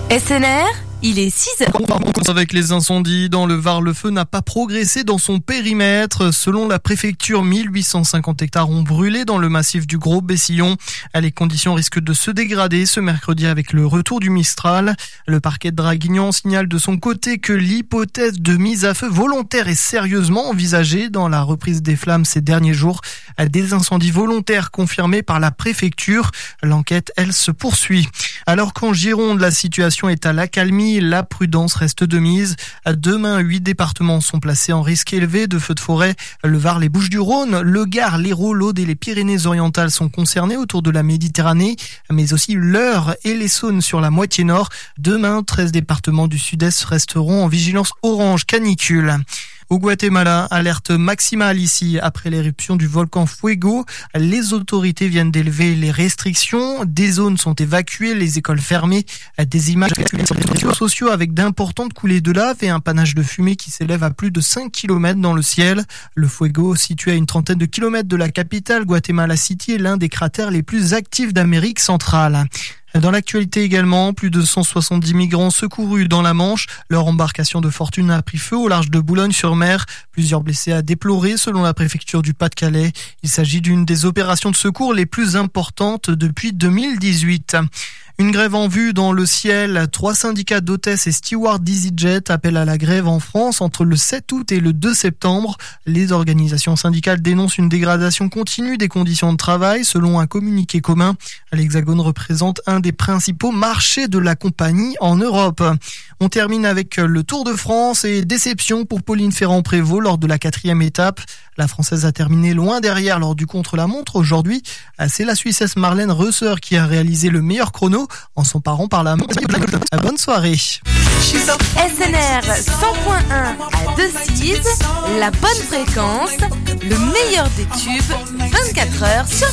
SNR, il est 6h. Avec les incendies dans le Var, le feu n'a pas progressé dans son périmètre. Selon la préfecture, 1850 hectares ont brûlé dans le massif du Gros Bessillon. Les conditions risquent de se dégrader ce mercredi avec le retour du Mistral. Le parquet de Draguignan signale de son côté que l'hypothèse de mise à feu volontaire est sérieusement envisagée dans la reprise des flammes ces derniers jours. Des incendies volontaires confirmés par la préfecture. L'enquête, elle, se poursuit. Alors qu'en Gironde, la situation est à l'accalmie, la prudence reste de mise. Demain, 8 départements sont placés en risque élevé de feux de forêt. Le Var, les Bouches-du-Rhône, le Gard, l'Hérault, l'Aude et les Pyrénées-Orientales sont concernés autour de la Méditerranée, mais aussi l'Eure et les Saunes sur la moitié nord. Demain, 13 départements du sud-est resteront en vigilance orange canicule. Au Guatemala, alerte maximale ici après l'éruption du volcan Fuego. Les autorités viennent d'élever les restrictions. Des zones sont évacuées, les écoles fermées. Des images sur les réseaux sociaux avec d'importantes coulées de lave et un panache de fumée qui s'élève à plus de 5 km dans le ciel. Le Fuego, situé à une trentaine de kilomètres de la capitale, Guatemala City, est l'un des cratères les plus actifs d'Amérique centrale. Dans l'actualité également, plus de 170 migrants secourus dans la Manche. Leur embarcation de fortune a pris feu au large de Boulogne-sur-Mer. Plusieurs blessés à déplorer selon la préfecture du Pas-de-Calais. Il s'agit d'une des opérations de secours les plus importantes depuis 2018. Une grève en vue dans le ciel. 3 syndicats d'hôtesses et stewards d'EasyJet appellent à la grève en France entre le 7 août et le 2 septembre. Les organisations syndicales dénoncent une dégradation continue des conditions de travail selon un communiqué commun. L'Hexagone représente un des principaux marchés de la compagnie en Europe. On termine avec le Tour de France et déception pour Pauline Ferrand-Prévot lors de la 4e étape. La Française a terminé loin derrière lors du contre-la-montre. Aujourd'hui, c'est la Suissesse Marlène Reusser qui a réalisé le meilleur chrono en s'emparant par la main. Bonne soirée. SNR 100.1 à Decize, la bonne fréquence, le meilleur des tubes, 24h sur